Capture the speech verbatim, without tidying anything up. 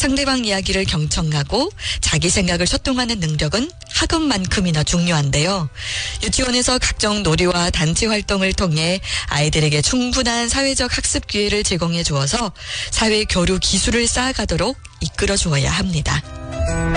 상대방 이야기를 경청하고 자기 생각을 소통하는 능력은 학업만큼이나 중요한데요. 유치원에서 각종 놀이와 단체 활동을 통해 아이들에게 충분한 사회적 학습 기회를 제공해 주어서 사회 교류 기술을 쌓아가도록 이끌어 주어야 합니다.